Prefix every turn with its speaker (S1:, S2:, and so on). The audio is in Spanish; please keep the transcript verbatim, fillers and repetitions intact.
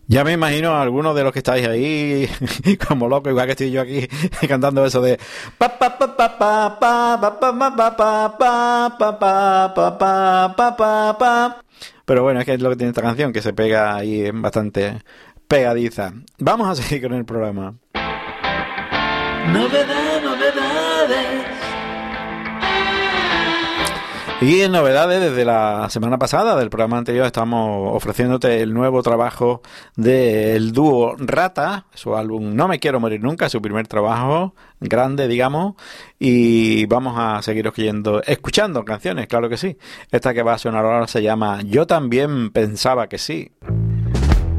S1: Ya me imagino a algunos de los que estáis ahí como locos, igual que estoy yo aquí cantando eso de pa pa pa pa pa pa pa pa pa pa pa pa pa pa pa pa pa. Pero bueno, es que es lo que tiene esta canción, que se pega ahí, es bastante pegadiza. Vamos a seguir con el programa.
S2: Novedad, novedades.
S1: Y en novedades, desde la semana pasada del programa anterior estamos ofreciéndote el nuevo trabajo del dúo Rata, su álbum No me quiero morir nunca, su primer trabajo grande, digamos, y vamos a seguir escuchando, escuchando canciones, claro que sí. Esta que va a sonar ahora se llama Yo también pensaba que sí.